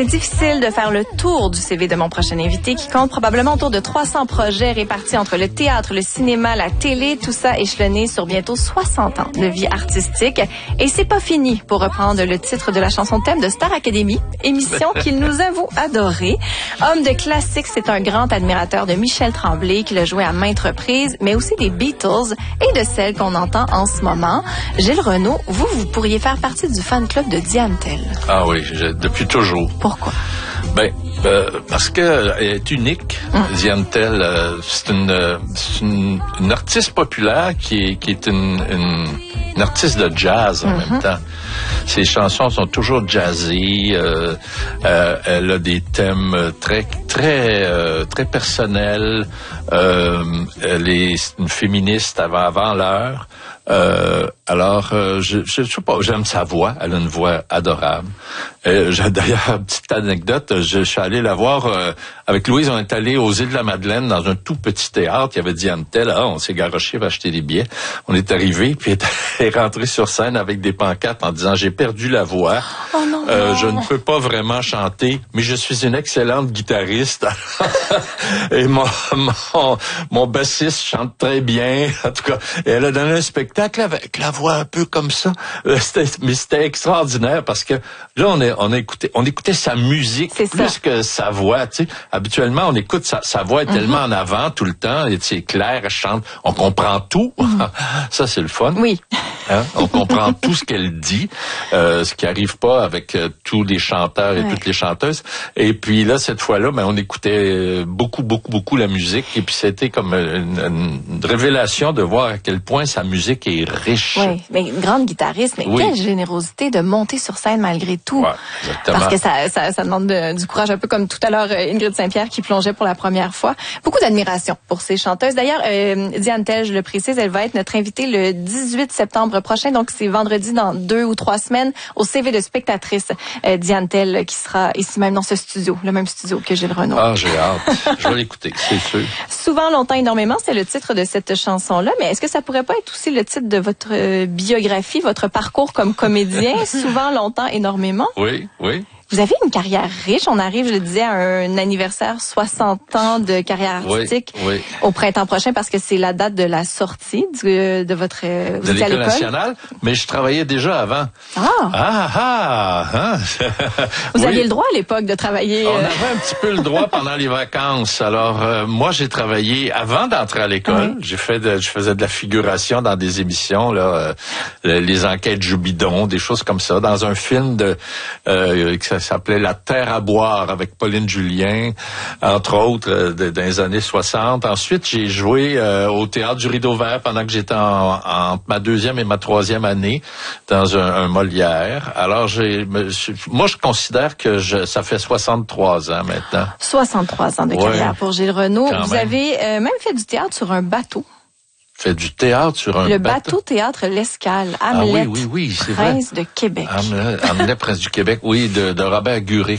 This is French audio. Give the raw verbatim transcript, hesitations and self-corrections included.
C'est difficile de faire le tour du C V de mon prochain invité qui compte probablement autour de trois cents projets répartis entre le théâtre, le cinéma, la télé, tout ça échelonné sur bientôt soixante ans de vie artistique. Et c'est pas fini, pour reprendre le titre de la chanson thème de Star Academy, émission qu'il nous avoue adorer. Homme de classique, c'est un grand admirateur de Michel Tremblay qui l'a joué à maintes reprises, mais aussi des Beatles et de celles qu'on entend en ce moment. Gilles Renaud, vous, vous pourriez faire partie du fan club de Diane Tell. Ah oui, je, depuis toujours. Pourquoi? Ben, euh, parce qu'elle est unique. Hum. Diane Tell, euh, c'est une, c'est une, une artiste populaire qui est, qui est une, une, une artiste de jazz en mm-hmm. même temps. Ses chansons sont toujours jazzy. Euh, euh, elle a des thèmes très, très, euh, très personnels. Euh, elle est une féministe avant, avant l'heure. Euh, alors, euh, je, je, je sais pas, j'aime sa voix. Elle a une voix adorable. Euh, j'ai, d'ailleurs, petite anecdote, je, je suis allé la voir euh, avec Louise. On est allé aux Îles-de-la-Madeleine dans un tout petit théâtre. Il y avait Diane Tell. Ah, on s'est garoché, va acheter des billets. On est arrivé, puis elle est rentrée sur scène avec des pancartes en disant « J'ai perdu la voix. Oh non, euh, non. Je ne peux pas vraiment chanter, mais je suis une excellente guitariste. » Et mon, mon, mon bassiste chante très bien. En tout cas, et elle a donné un spectacle avec la voix un peu comme ça. C'était, mais c'était extraordinaire parce que là, on est on écoutait, on écoutait sa musique c'est plus ça. que sa voix. Tu sais, habituellement, on écoute sa, sa voix est mm-hmm. tellement en avant tout le temps, et c'est clair, elle chante, on comprend tout. Mm-hmm. Ça, c'est le fun. Oui. Hein? On comprend tout ce qu'elle dit, euh, ce qui arrive pas avec euh, tous les chanteurs et ouais. toutes les chanteuses. Et puis là, cette fois-là, ben, on écoutait beaucoup, beaucoup, beaucoup la musique. Et puis c'était comme une, une révélation de voir à quel point sa musique est riche. Oui, mais une grande guitariste, mais oui. Quelle générosité de monter sur scène malgré tout. Ouais, exactement. Parce que ça, ça, ça demande de, du courage, un peu comme tout à l'heure Ingrid Saint-Pierre qui plongeait pour la première fois. Beaucoup d'admiration pour ces chanteuses. D'ailleurs, euh, Diane Tell, je le précise, elle va être notre invitée le dix-huit septembre prochain, donc c'est vendredi dans deux ou trois semaines, au C V de spectatrice euh, Diane Tell qui sera ici même dans ce studio, le même studio que Gilles Renaud. Ah, j'ai hâte. Je vais l'écouter, c'est sûr. Souvent, longtemps, énormément, c'est le titre de cette chanson-là, mais est-ce que ça pourrait pas être aussi le titre de votre euh, biographie, votre parcours comme comédien? Souvent, longtemps, énormément. Oui, oui. Vous avez une carrière riche. On arrive, je le disais, à un anniversaire soixante ans de carrière artistique oui, oui. au printemps prochain parce que c'est la date de la sortie du, de votre... Vous de l'École nationale, mais je travaillais déjà avant. Ah! Ah, ah! Hein? Vous oui. aviez le droit à l'époque de travailler... On avait un petit peu le droit pendant les vacances. Alors, euh, moi, j'ai travaillé avant d'entrer à l'école. Oui. J'ai fait de, je faisais de la figuration dans des émissions, là, euh, les enquêtes Joubidon, des choses comme ça, dans un film de... Euh, Ça s'appelait La Terre à boire avec Pauline Julien, entre autres, euh, de, dans les années soixante. Ensuite, j'ai joué euh, au Théâtre du Rideau Vert pendant que j'étais en, en ma deuxième et ma troisième année dans un, un Molière. Alors, j'ai, moi, je considère que je, ça fait soixante-trois ans maintenant. soixante-trois ans de carrière ouais, pour Gilles Renaud. Vous même. avez euh, même fait du théâtre sur un bateau. Fait du théâtre sur un le bateau. Le bateau théâtre L'Escale, Hamlet, ah oui, oui, oui, c'est Prince vrai. de Québec. Hamlet, Hamlet, Prince du Québec, oui, de, de Robert Guré.